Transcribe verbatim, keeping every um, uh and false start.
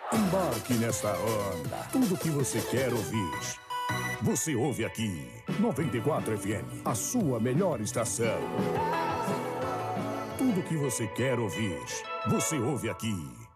Embarque nesta onda. Tudo que você quer ouvir, você ouve aqui. noventa e quatro F M, a sua melhor estação. Tudo que você quer ouvir, você ouve aqui.